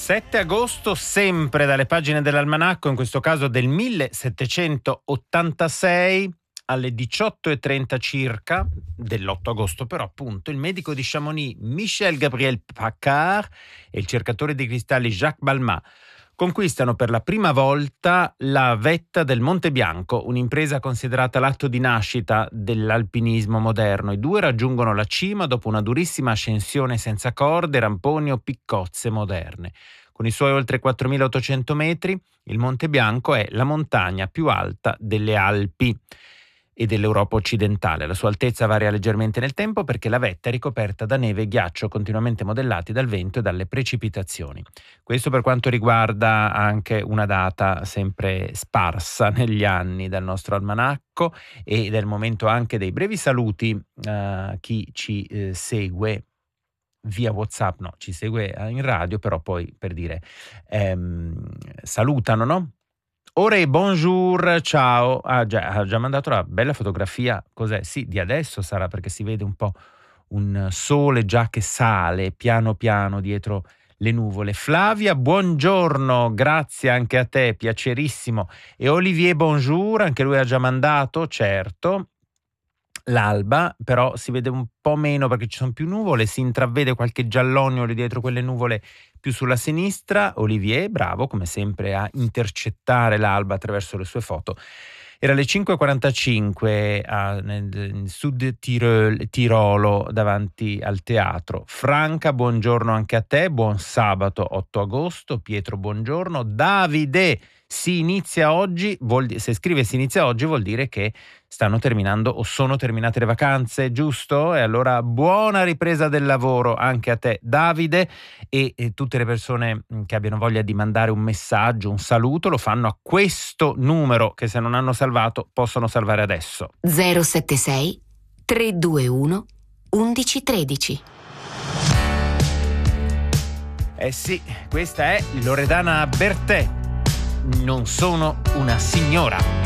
7 agosto, sempre dalle pagine dell'almanacco, in questo caso del 1786, alle 18:30 circa, dell'8 agosto però appunto, il medico di Chamonix Michel Gabriel Paccard e il cercatore di cristalli Jacques Balmat conquistano per la prima volta la vetta del Monte Bianco, un'impresa considerata l'atto di nascita dell'alpinismo moderno. I due raggiungono la cima dopo una durissima ascensione senza corde, ramponi o piccozze moderne. Con i suoi oltre 4.800 metri, il Monte Bianco è la montagna più alta delle Alpi e dell'Europa occidentale. La sua altezza varia leggermente nel tempo perché la vetta è ricoperta da neve e ghiaccio continuamente modellati dal vento e dalle precipitazioni. Questo per quanto riguarda anche una data sempre sparsa negli anni dal nostro almanacco e del momento anche dei brevi saluti a chi ci segue via WhatsApp, no, ci segue in radio, però poi per dire salutano, no? Ore, bonjour, ciao. Ha già mandato la bella fotografia, cos'è? Sì, di adesso sarà, perché si vede un po' un sole già che sale piano piano dietro le nuvole. Flavia, buongiorno, grazie anche a te, piacerissimo. E Olivier, bonjour, anche lui ha già mandato, certo. L'alba, però si vede un po' meno perché ci sono più nuvole, si intravede qualche giallognolo dietro quelle nuvole più sulla sinistra. Olivier, bravo come sempre a intercettare l'alba attraverso le sue foto. Era le 5:45 nel Sud Tirolo davanti al teatro. Franca, buongiorno anche a te, buon sabato 8 agosto. Pietro, buongiorno. Davide, si inizia oggi, se scrive si inizia oggi vuol dire che stanno terminando o sono terminate le vacanze, giusto? E allora buona ripresa del lavoro anche a te, Davide, e tutte le persone che abbiano voglia di mandare un messaggio, un saluto, lo fanno a questo numero che se non hanno salvato possono salvare adesso. 076 321 1113. Eh sì, questa è Loredana Bertè. Non sono una signora.